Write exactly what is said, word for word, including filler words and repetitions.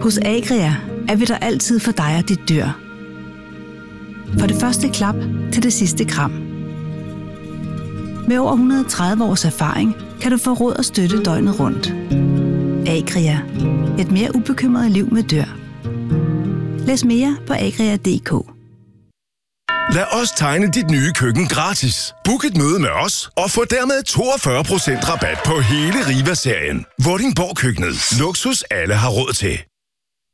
Hos Agria er vi der altid for dig og dit dyr. For det første klap til det sidste kram. Med over et hundrede og tredive års erfaring kan du få råd og støtte døgnet rundt. Agria. Et mere ubekymret liv med dyr. Læs mere på agria punktum d k. Lad os tegne dit nye køkken gratis. Book et møde med os og få dermed toogfyrre procent rabat på hele Riva-serien. Vordingborg Køkkenet. Luksus alle har råd til.